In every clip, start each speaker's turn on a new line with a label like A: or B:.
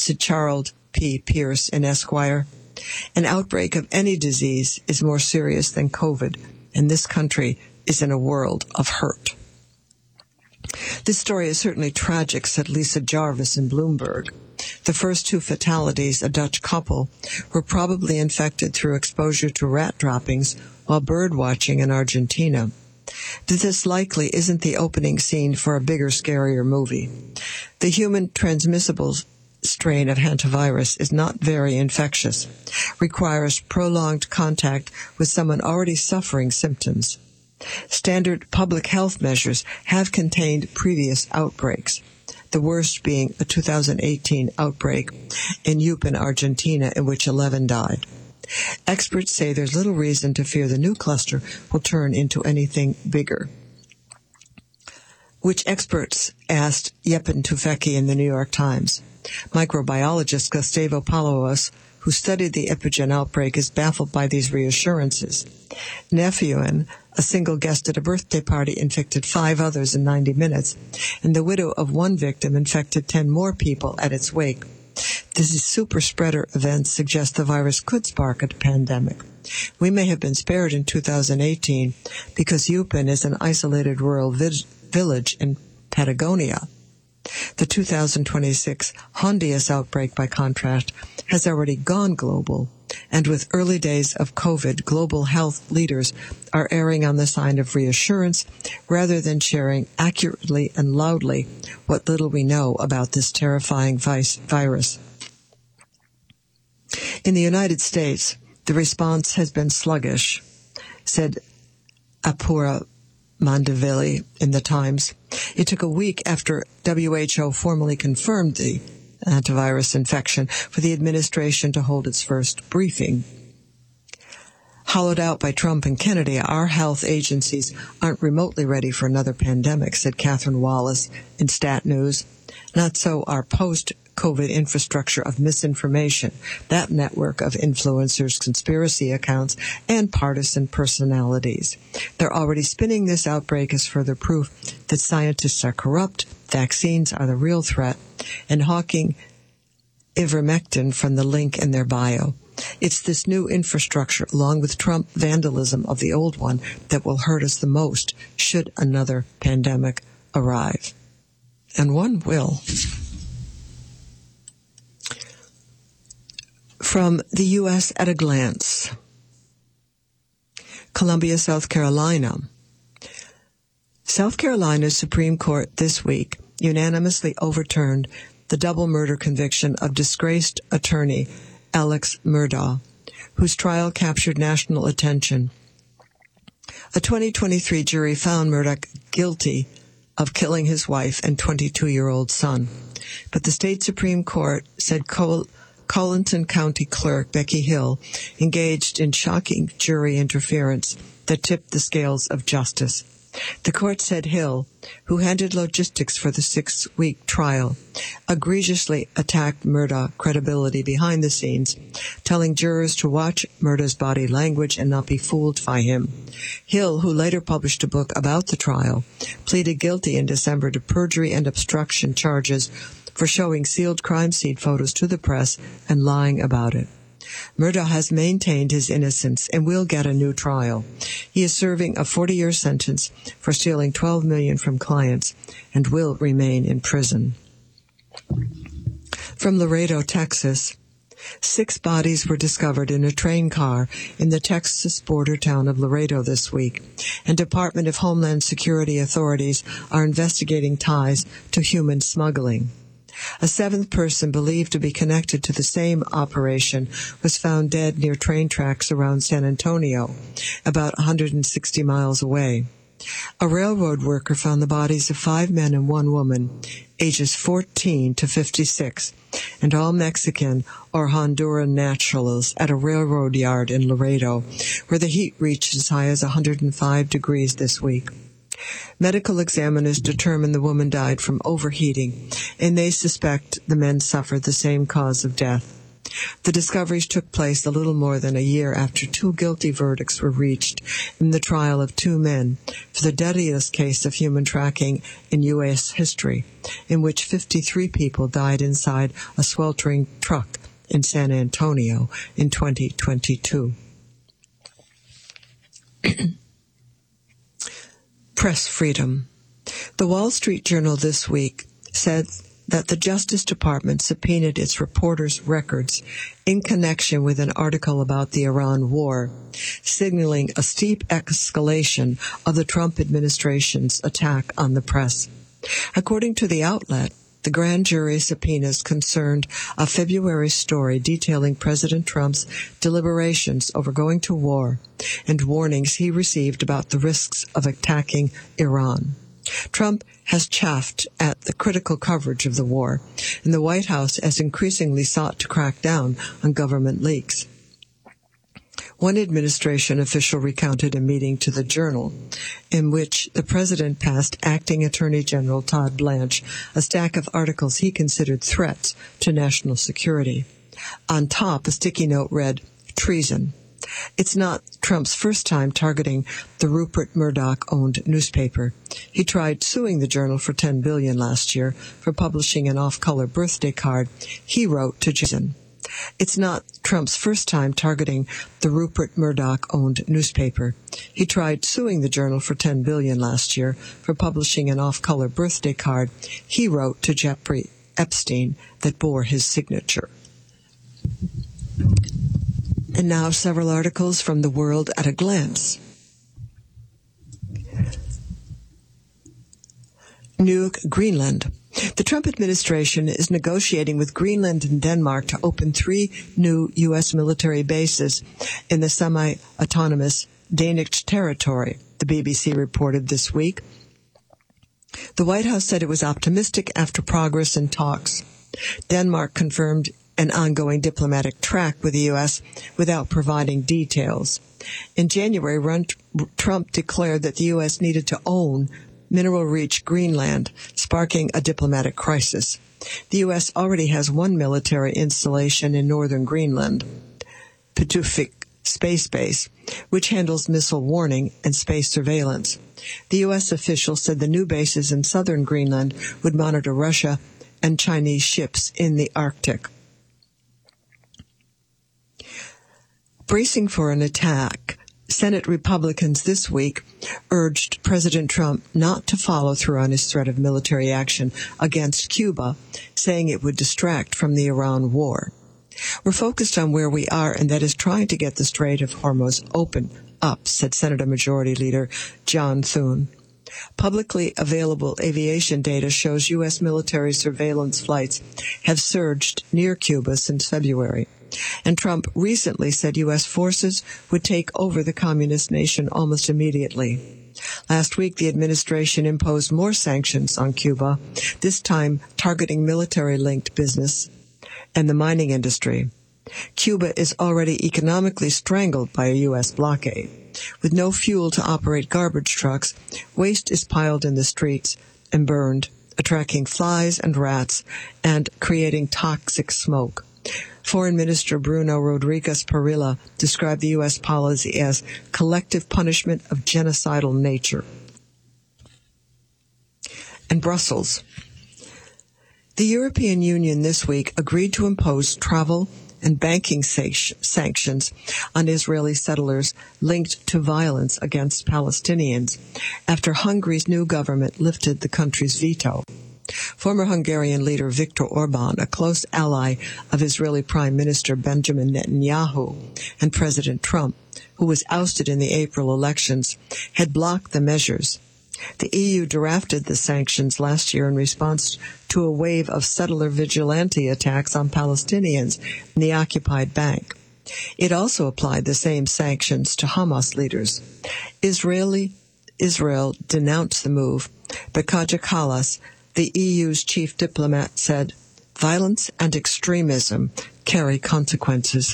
A: said Charles P. Pierce in Esquire. An outbreak of any disease is more serious than COVID, and this country is in a world of hurt. This story is certainly tragic, said Lisa Jarvis in Bloomberg. The first two fatalities, a Dutch couple, were probably infected through exposure to rat droppings while bird watching in Argentina. This likely isn't the opening scene for a bigger, scarier movie. The human transmissible strain of hantavirus is not very infectious, requires prolonged contact with someone already suffering symptoms. Standard public health measures have contained previous outbreaks, the worst being a 2018 outbreak in Yupan, Argentina, in which 11 died. Experts say there's little reason to fear the new cluster will turn into anything bigger. Which experts? Asked Yepen Tufekci in the New York Times. Microbiologist Gustavo Palaos, who studied the Epigen outbreak, is baffled by these reassurances. Nephewen, a single guest at a birthday party, infected 5 others in 90 minutes, and the widow of one victim infected 10 more people at its wake. These super spreader events suggest the virus could spark a pandemic. We may have been spared in 2018 because Yupan is an isolated rural village in Patagonia. The 2026 Honduras outbreak, by contrast, has already gone global, and with early days of COVID, global health leaders are erring on the side of reassurance rather than sharing accurately and loudly what little we know about this terrifying virus. In the United States, the response has been sluggish, said Apura Mandavili in the Times. It took a week after WHO formally confirmed the antivirus infection for the administration to hold its first briefing. Hollowed out by Trump and Kennedy, our health agencies aren't remotely ready for another pandemic, said Catherine Wallace in Stat News. Not so our post-COVID infrastructure of misinformation, that network of influencers, conspiracy accounts, and partisan personalities. They're already spinning this outbreak as further proof that scientists are corrupt, vaccines are the real threat, and hawking ivermectin from the link in their bio. It's this new infrastructure, along with Trump vandalism of the old one, that will hurt us the most should another pandemic arrive. And one will. From the U.S. at a glance. Columbia, South Carolina. South Carolina's Supreme Court this week unanimously overturned the double murder conviction of disgraced attorney Alex Murdaugh, whose trial captured national attention. A 2023 jury found Murdaugh guilty of killing his wife and 22-year-old son. But the state Supreme Court said Colleton County Clerk Becky Hill engaged in shocking jury interference that tipped the scales of justice. The court said Hill, who handled logistics for the 6-week trial, egregiously attacked Murdaugh's credibility behind the scenes, telling jurors to watch Murdaugh's body language and not be fooled by him. Hill, who later published a book about the trial, pleaded guilty in December to perjury and obstruction charges for showing sealed crime scene photos to the press and lying about it. Murdaugh has maintained his innocence and will get a new trial. He is serving a 40-year sentence for stealing $12 million from clients and will remain in prison. From Laredo, Texas, 6 bodies were discovered in a train car in the Texas border town of Laredo this week, and Department of Homeland Security authorities are investigating ties to human smuggling. A 7th person believed to be connected to the same operation was found dead near train tracks around San Antonio, about 160 miles away. A railroad worker found the bodies of 5 men and 1 woman, ages 14 to 56, and all Mexican or Honduran nationals at a railroad yard in Laredo, where the heat reached as high as 105 degrees this week. Medical examiners determined the woman died from overheating, and they suspect the men suffered the same cause of death. The discoveries took place a little more than a year after two guilty verdicts were reached in the trial of two men for the deadliest case of human trafficking in U.S. history, in which 53 people died inside a sweltering truck in San Antonio in 2022. Press freedom. The Wall Street Journal this week said that the Justice Department subpoenaed its reporters' records in connection with an article about the Iran war, signaling a steep escalation of the Trump administration's attack on the press. According to the outlet, the grand jury subpoenas concerned a February story detailing President Trump's deliberations over going to war and warnings he received about the risks of attacking Iran. Trump has chafed at the critical coverage of the war, and the White House has increasingly sought to crack down on government leaks. One administration official recounted a meeting to the Journal in which the president passed Acting Attorney General Todd Blanche a stack of articles he considered threats to national security. On top, a sticky note read, "Treason." It's not Trump's first time targeting the Rupert Murdoch-owned newspaper. He tried suing the Journal for $10 billion last year for publishing an off-color birthday card he wrote to Jason. It's not Trump's first time targeting the Rupert Murdoch-owned newspaper. He tried suing the Journal for $10 billion last year for publishing an off-color birthday card he wrote to Jeffrey Epstein that bore his signature. And now several articles from the World at a Glance. Nuuk, Greenland. The Trump administration is negotiating with Greenland and Denmark to open 3 new U.S. military bases in the semi-autonomous Danish territory, the BBC reported this week. The White House said it was optimistic after progress in talks. Denmark confirmed an ongoing diplomatic track with the U.S. without providing details. In January, Trump declared that the U.S. needed to own mineral-rich Greenland, sparking a diplomatic crisis. The U.S. already has one military installation in northern Greenland, Pituffik Space Base, which handles missile warning and space surveillance. The U.S. official said the new bases in southern Greenland would monitor Russia and Chinese ships in the Arctic. Bracing for an attack, Senate Republicans this week urged President Trump not to follow through on his threat of military action against Cuba, saying it would distract from the Iran war. We're focused on where we are, and that is trying to get the Strait of Hormuz open up, said Senate Majority Leader John Thune. Publicly available aviation data shows U.S. military surveillance flights have surged near Cuba since February. And Trump recently said U.S. forces would take over the communist nation almost immediately. Last week, the administration imposed more sanctions on Cuba, this time targeting military-linked business and the mining industry. Cuba is already economically strangled by a U.S. blockade. With no fuel to operate garbage trucks, waste is piled in the streets and burned, attracting flies and rats and creating toxic smoke. Foreign Minister Bruno Rodriguez Parilla described the U.S. policy as collective punishment of genocidal nature. And Brussels. The European Union this week agreed to impose travel and banking sanctions on Israeli settlers linked to violence against Palestinians after Hungary's new government lifted the country's veto. Former Hungarian leader Viktor Orban, a close ally of Israeli Prime Minister Benjamin Netanyahu and President Trump, who was ousted in the April elections, had blocked the measures. The EU drafted the sanctions last year in response to a wave of settler vigilante attacks on Palestinians in the occupied bank. It also applied the same sanctions to Hamas leaders. Israel denounced the move, but Kaja Kallas, the EU's chief diplomat, said, "Violence and extremism carry consequences."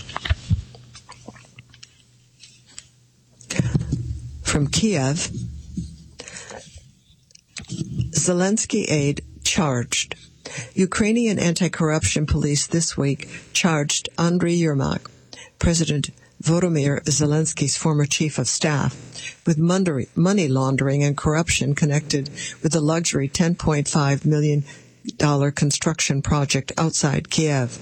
A: From Kiev, Zelensky aide charged. Ukrainian anti-corruption police this week charged Andriy Yermak, President Volodymyr Zelensky's former chief of staff, with money laundering and corruption connected with the luxury $10.5 million construction project outside Kiev.